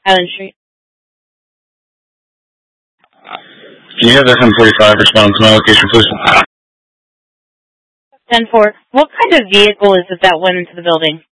Island Street. Can you have that 1045 respond to my location, please? 10-4. What kind of vehicle is it that went into the building?